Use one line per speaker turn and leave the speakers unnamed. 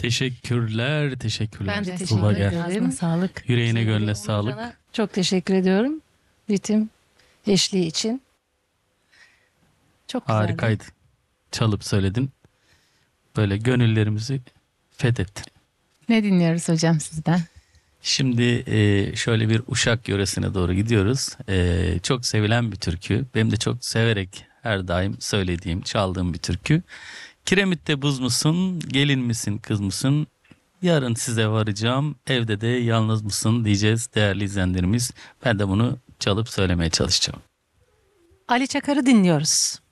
Teşekkürler, teşekkürler.
Ben de
Tuğba
teşekkür
gel.
ederim.
Ağzına sağlık.
Yüreğine gönlüne
Onurcan'a
sağlık.
Çok teşekkür ediyorum. Ritim eşliği için. Çok güzeldi.
Harikaydı. Çalıp söyledin. Böyle gönüllerimizi fethettin.
Ne dinliyoruz hocam sizden?
Şimdi şöyle bir Uşak yöresine doğru gidiyoruz. Çok sevilen bir türkü. Benim de çok severek her daim söylediğim, çaldığım bir türkü. Kiremit'te buz musun, gelin misin, kız mısın? Yarın size varacağım, evde de yalnız mısın diyeceğiz değerli izleyenlerimiz. Ben de bunu çalıp söylemeye çalışacağım.
Ali Çakar'ı dinliyoruz.